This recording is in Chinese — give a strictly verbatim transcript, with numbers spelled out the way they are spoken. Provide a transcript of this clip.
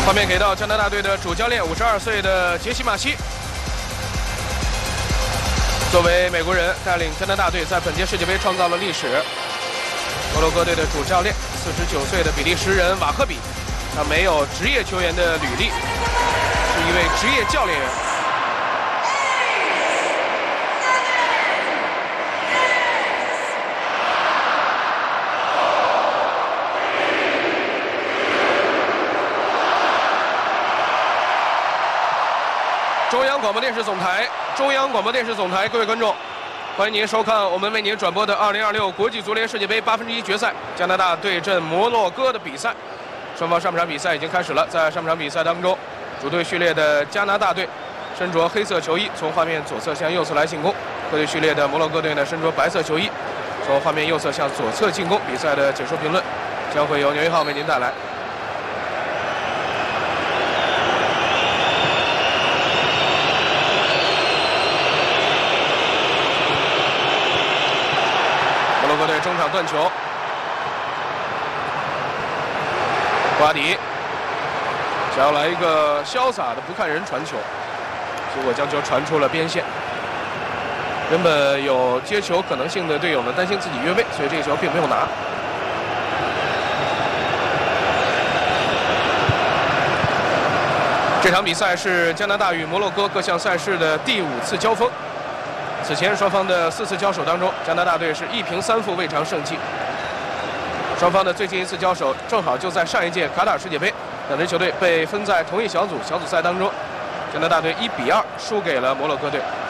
画面给到加拿大队的主教练，五十二岁的杰西·马西。作为美国人，带领加拿大队在本届世界杯创造了历史。摩洛哥队的主教练，四十九岁的比利时人瓦赫比，他没有职业球员的履历，是一位职业教练员。 中央广播电视总台，中央广播电视总台，各位观众，欢迎您收看我们为您转播的二零二六国际足联世界杯八分之一决赛，加拿大对阵摩洛哥的比赛。双方上半场比赛已经开始了，在上半场比赛当中，主队序列的加拿大队身着黑色球衣，从画面左侧向右侧来进攻；客队序列的摩洛哥队呢，身着白色球衣，从画面右侧向左侧进攻。比赛的解说评论将会由牛一号为您带来。 摩洛哥队中场断球，瓜迪想要来一个潇洒的不看人传球，结果将球传出了边线。原本有接球可能性的队友呢，担心自己越位，所以这个球并没有拿。这场比赛是加拿大与摩洛哥各项赛事的第五次交锋。 此前双方的四次交手当中，加拿大队是一平三负，未尝胜绩。双方的最近一次交手，正好就在上一届卡塔尔世界杯，两支球队被分在同一小组，小组赛当中，加拿大队一比二输给了摩洛哥队。